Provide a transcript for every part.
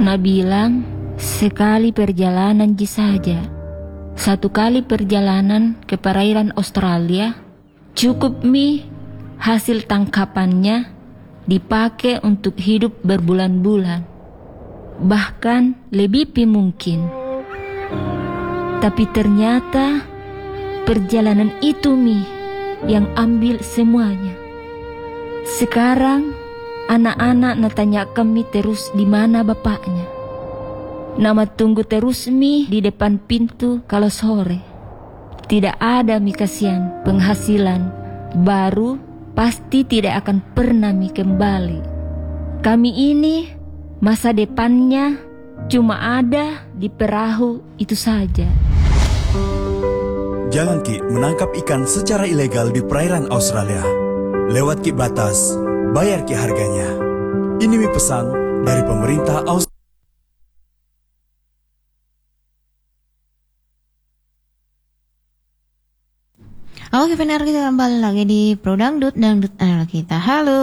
Ana bilang, sekali perjalanan saja. 1 kali perjalanan ke perairan Australia, cukup hasil tangkapannya dipakai untuk hidup berbulan-bulan. Bahkan lebih mungkin. Tapi ternyata perjalanan itu yang ambil semuanya. Sekarang anak-anak natanya kami terus di mana bapaknya. Nama tunggu terus di depan pintu kalau sore. Tidak ada kasihan penghasilan baru pasti tidak akan pernah kembali. Kami ini masa depannya cuma ada di perahu itu saja. Jangan menangkap ikan secara ilegal di perairan Australia. Lewat batas, bayar harganya. Ini pesan dari pemerintah Australia. Oke, benar, kita kembali lagi di Pro Dangdut anak kita. Halo.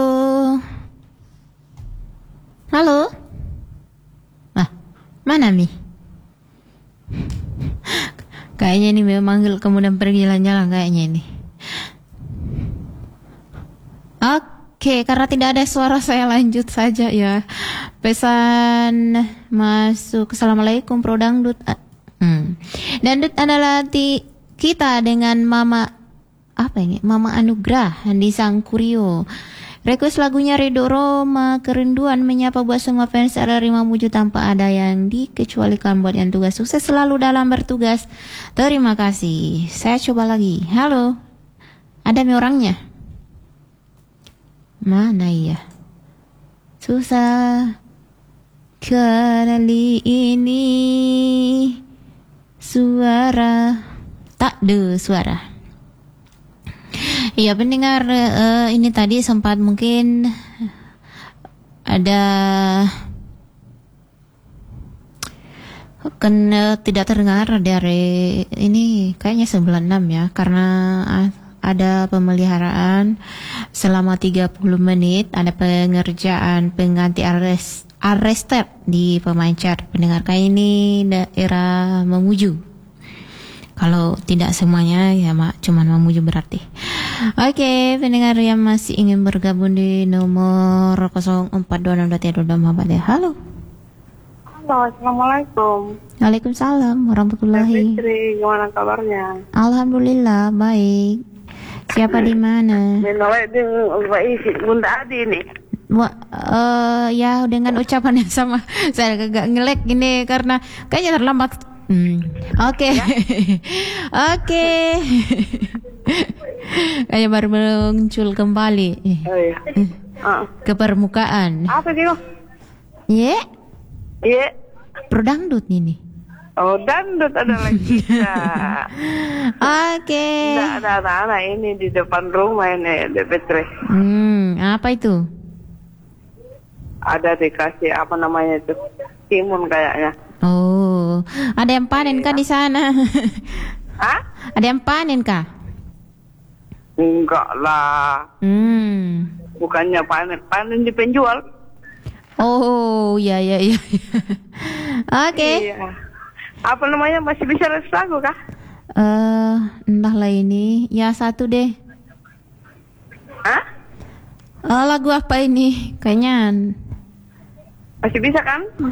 Mana Kayaknya ini memanggil kemudian pergi jalan-jalan kayaknya ini. Oke, karena tidak ada suara saya lanjut saja ya. Pesan masuk. Assalamualaikum Pro Dangdut. Dangdut adalah kita dengan Mama Anugrah di Sangkurio. Request lagunya Ridho Roma, Kerinduan, menyapa buat semua fans RRI Mamuju tanpa ada yang dikecualikan, buat yang tugas sukses selalu dalam bertugas. Terima kasih. Saya coba lagi. Halo. Ada orangnya? Mana ya? Susah kali ini suara tak ada suara. Iya pendengar, ini tadi sempat mungkin ada tidak terdengar dari ini kayaknya 96 ya, karena ada pemeliharaan selama 30 menit, ada pengerjaan pengganti arrested di Pemancar. Pendengar, kayak ini daerah Mamuju. Kalau tidak semuanya ya cuman Mamuju berarti. Oke, pendengar yang masih ingin bergabung di nomor 0426232244. Halo. Halo, assalamualaikum. Waalaikumsalam warahmatullahi. Fitri, gimana kabarnya? Alhamdulillah baik. Siapa di mana? Bunda Adi ini. Ya dengan ucapan yang sama. Saya agak ngelek gini karena kayaknya terlambat. Oke. Oke. Kayak baru muncul kembali ke permukaan. Apa dia? Ye? Ye. Pro Dangdut ini. Oh, dangdut ada lagi. Oke. Ada anak-anak ini di depan rumah ini, Fitri. Apa itu? Ada dikasih apa namanya itu? Timun kayaknya. Oh, ada yang panen kah di sana? Hah? Ada yang panen kah? Enggak lah. Bukannya panen di penjual. Oh, ya. Oke. Iya. Apa namanya, masih bisa lagu kah? Entahlah ini. Ya satu deh. Hah? Lagu apa ini? Kayaknya masih bisa kan?